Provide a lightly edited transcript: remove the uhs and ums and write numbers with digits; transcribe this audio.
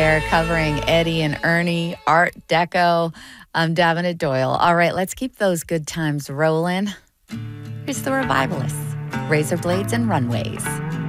there covering Eddie and Ernie, Art Deco. I'm Davina Doyle. All right, let's keep those good times rolling. Here's the Revivalists, Razor Blades and Runways.